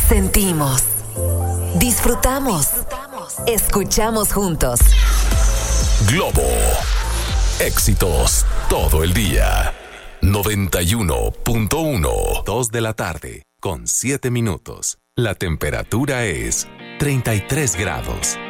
Sentimos, disfrutamos, escuchamos juntos. Globo. Éxitos todo el día. 91.1. 2 de la tarde, con 7 minutos. La temperatura es 33 grados.